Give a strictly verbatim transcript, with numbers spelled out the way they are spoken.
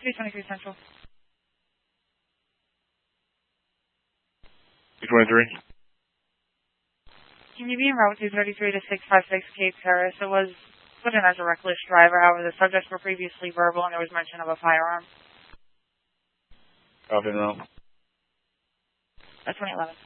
three twenty-three Central. two twenty-three. Can you be en route two thirty-three to six five six Cape Terrace? It was put in as a reckless driver. However, the subjects were previously verbal and there was mention of a firearm. Copy now. That's twenty eleven.